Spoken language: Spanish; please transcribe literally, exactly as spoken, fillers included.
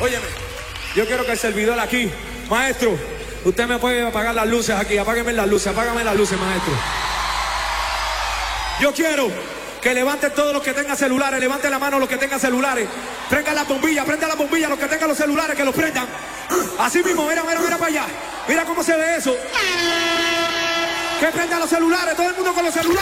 Óyeme, yo quiero que el servidor aquí, maestro, usted me puede apagar las luces aquí, apágueme las luces, apágame las luces, maestro. Yo quiero que levanten todos los que tengan celulares, levanten la mano los que tengan celulares, prendan las bombillas, prendan las bombillas, los que tengan los celulares, que los prendan. Así mismo, mira, mira, mira para allá. Mira cómo se ve eso. Que prendan los celulares, todo el mundo con los celulares.